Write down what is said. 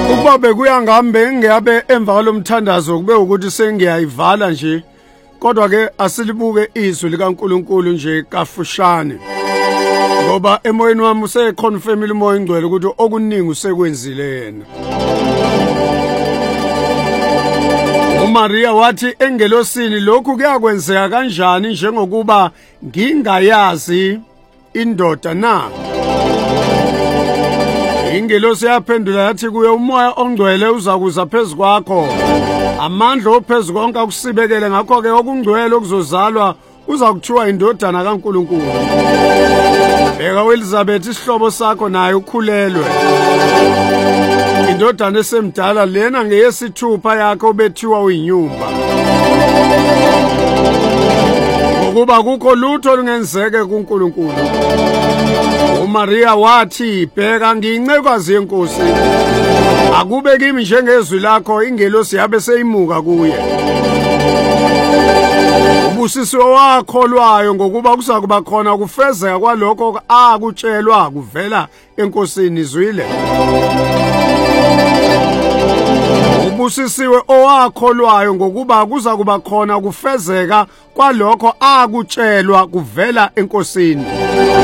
Ukuba bekuya ngami bengiyabe emva kwalomthandazo kube ukuthi sengiyayivala nje, kodwa ke asilibuke izwi likaNkuluNkulu nje kafushane, ngoba emoyeni wami useconfirmile umoya ingcwele ukuthi okuningi usekwenzile yena. uMaria wathi engelosini, lokhu kuyakwenzeka kanjani njengokuba ngingayazi indoda na? Ingelosi yaphendula yathi kuye, umoya ongcwele uzakuza phezu kwakho, amandla ophezu konke akusibekele, ngakho-ke okungcwele okuzozalwa uza kuthiwa indodana kaNkuluNkulu. Bheka uElizabeth isihlobo sakho naye ukhulelwe, indodana esemdala, lena ngeyesithupha yakho obethiwa uyinyumba. Ngokuba kukho lutho olungenzeke kuNkulunkulu. uMaria wathi, bheka ngiyincekukazi yenkosi, akube kimi njengezwi lakho. Ingelosi yabe seyimuka kuye. Ubusisiwe wakholwayo, ngokuba kuzakuba khona ukufezeka kwalokho akutshelwa kuvela enkosini. Zwile ubusisiwe owakholwayo, ngokuba kuzakuba khona ukufezeka kwalokho akutshelwa kuvela enkosini.